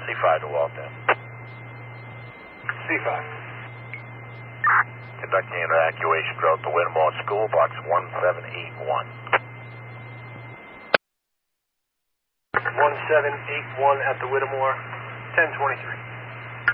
C5 to Walton. C5. Conducting an evacuation drill at the Whittemore School, box 1781. 1781 at the Whittemore, 1023.